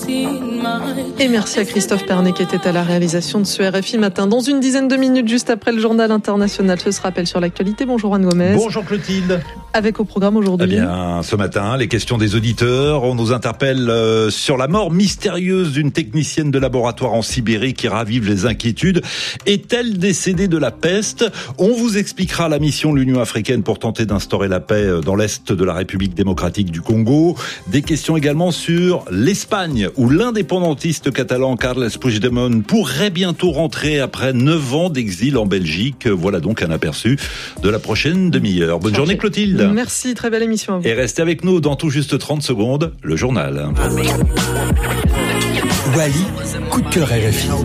Et merci à Christophe Pernet qui était à la réalisation de ce RFI Matin. Dans une dizaine de minutes, juste après le journal international, ce sera rappel sur l'actualité. Bonjour Anne Gomez. Bonjour Clotilde. Avec au programme aujourd'hui. Eh bien, ce matin, les questions des auditeurs. On nous interpelle sur la mort mystérieuse d'une technicienne de laboratoire en Sibérie qui ravive les inquiétudes. Est-elle décédée de la peste ? On vous expliquera la mission de l'Union africaine pour tenter d'instaurer la paix dans l'est de la République démocratique du Congo. Des questions également sur l'Espagne, où l'indépendantiste catalan Carles Puigdemont pourrait bientôt rentrer après 9 ans d'exil en Belgique. Voilà donc un aperçu de la prochaine demi-heure. Bonne journée Clotilde. Merci, très belle émission à vous. Et restez avec nous dans tout juste 30 secondes, le journal. Wally, coup de cœur RFI.